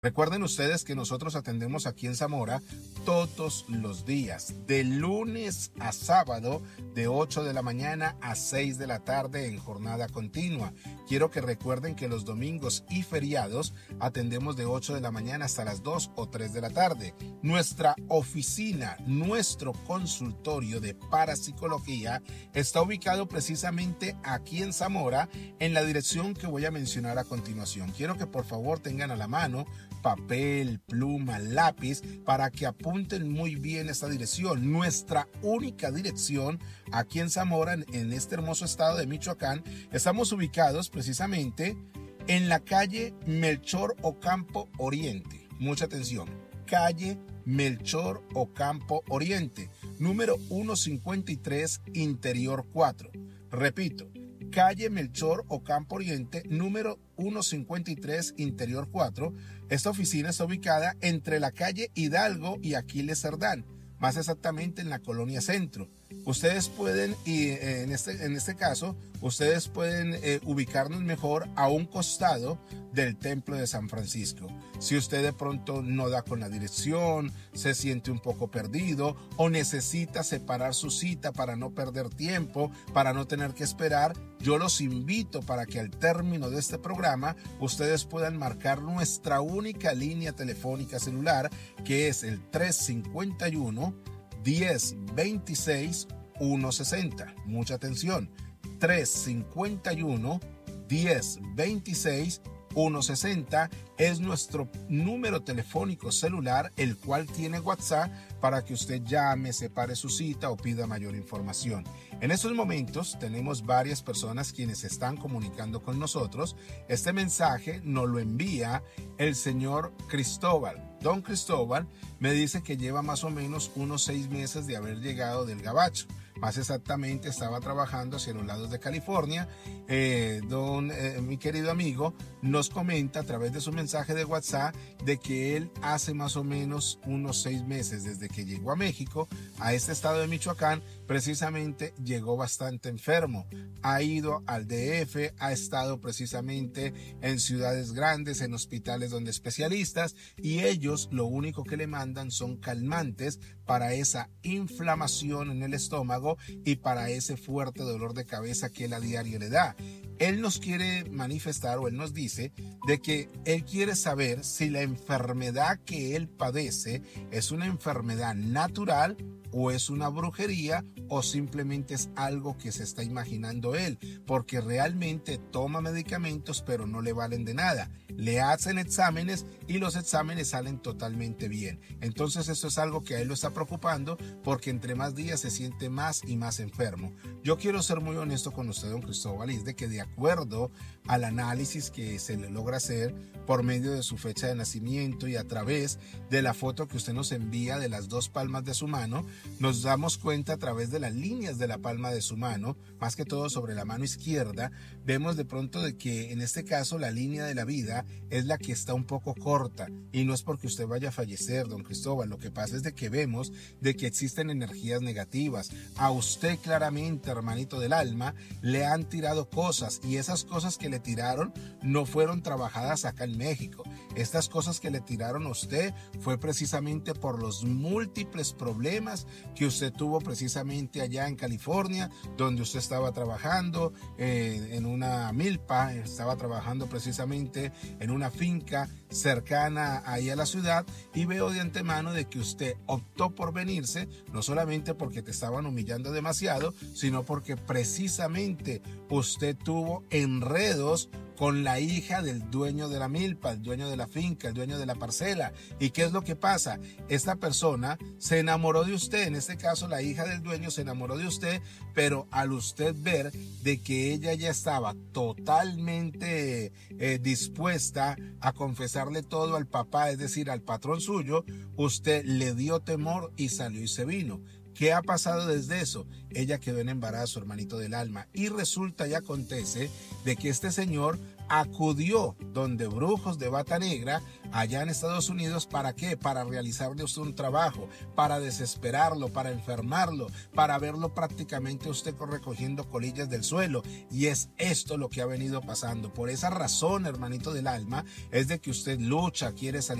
Recuerden ustedes que nosotros atendemos aquí en Zamora todos los días, de lunes a sábado, de 8 de la mañana a 6 de la tarde en jornada continua. Quiero que recuerden que los domingos y feriados atendemos de 8 de la mañana hasta las 2 o 3 de la tarde. Nuestra oficina, nuestro consultorio de parapsicología está ubicado precisamente aquí en Zamora, en la dirección que voy a mencionar a continuación. Quiero que por favor tengan a la mano papel, pluma, lápiz, para que apunten muy bien esta dirección. Nuestra única dirección aquí en Zamora, en este hermoso estado de Michoacán. Estamos ubicados precisamente en la calle Melchor Ocampo Oriente. Mucha atención. Calle Melchor Ocampo Oriente, número 153, Interior 4. Repito, calle Melchor Ocampo Oriente, número 153, Interior 4. Esta oficina está ubicada entre la calle Hidalgo y Aquiles Cerdán, más exactamente en la colonia Centro. Ustedes pueden, y en este caso, ustedes pueden ubicarnos mejor a un costado del Templo de San Francisco. Si usted de pronto no da con la dirección, se siente un poco perdido o necesita separar su cita para no perder tiempo, para no tener que esperar, yo los invito para que al término de este programa ustedes puedan marcar nuestra única línea telefónica celular, que es el 351 1026 160. Mucha atención. 351 1026 160 es nuestro número telefónico celular, el cual tiene WhatsApp para que usted llame, separe su cita o pida mayor información. En estos momentos tenemos varias personas quienes se están comunicando con nosotros. Este mensaje nos lo envía el señor Cristóbal. Don Cristóbal me dice que lleva más o menos unos 6 meses de haber llegado del Gabacho. Más exactamente estaba trabajando hacia los lados de California. Mi querido amigo nos comenta a través de su mensaje de WhatsApp de que él hace más o menos unos 6 meses desde que llegó a México, a este estado de Michoacán, precisamente llegó bastante enfermo. Ha ido al DF, ha estado precisamente en ciudades grandes, en hospitales donde especialistas, y ellos lo único que le mandan son calmantes para esa inflamación en el estómago y para ese fuerte dolor de cabeza que él a diario le da. Él nos quiere manifestar, o él nos dice de que él quiere saber si la enfermedad que él padece es una enfermedad natural o es una brujería o simplemente es algo que se está imaginando él, porque realmente toma medicamentos pero no le valen de nada. Le hacen exámenes y los exámenes salen totalmente bien. Entonces eso es algo que a él lo está preocupando, porque entre más días se siente más y más enfermo. Yo quiero ser muy honesto con usted, don Cristóbal, y es de que de acuerdo al análisis que se le logra hacer por medio de su fecha de nacimiento y a través de la foto que usted nos envía de las 2 palmas de su mano, nos damos cuenta a través de las líneas de la palma de su mano, más que todo sobre la mano izquierda, vemos de pronto de que en este caso la línea de la vida es la que está un poco corta, y no es porque usted vaya a fallecer, don Cristóbal. Lo que pasa es de que vemos de que existen energías negativas. A usted claramente, hermanito del alma, le han tirado cosas, y esas cosas que le tiraron no fueron trabajadas acá en México. Estas cosas que le tiraron a usted fue precisamente por los múltiples problemas que usted tuvo precisamente allá en California, donde usted estaba trabajando en una milpa, estaba trabajando precisamente en una finca cercana ahí a la ciudad, y veo de antemano de que usted optó por venirse, no solamente porque te estaban humillando demasiado, sino porque precisamente usted tuvo enredos con la hija del dueño de la milpa, el dueño de la finca, el dueño de la parcela. ¿Y qué es lo que pasa? Esta persona se enamoró de usted, en este caso la hija del dueño se enamoró de usted, pero al usted ver de que ella ya estaba totalmente dispuesta a confesarle todo al papá, es decir, al patrón suyo, usted le dio temor y salió y se vino. ¿Qué ha pasado desde eso? Ella quedó en embarazo, hermanito del alma, y resulta y acontece de que este señor acudió donde brujos de bata negra allá en Estados Unidos. ¿Para qué? Para realizarle usted un trabajo, para desesperarlo, para enfermarlo, para verlo prácticamente usted recogiendo colillas del suelo. Y es esto lo que ha venido pasando. Por esa razón, hermanito del alma, es de que usted lucha, quiere salir